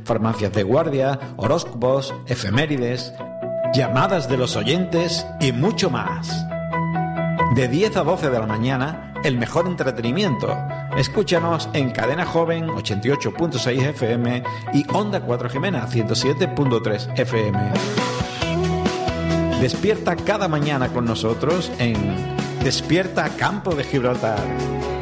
farmacias de guardia, horóscopos, efemérides, llamadas de los oyentes y mucho más. De 10 a 12 de la mañana, el mejor entretenimiento. Escúchanos en Cadena Joven 88.6 FM y Onda 4 Jimena 107.3 FM. Despierta cada mañana con nosotros en Despierta Campo de Gibraltar.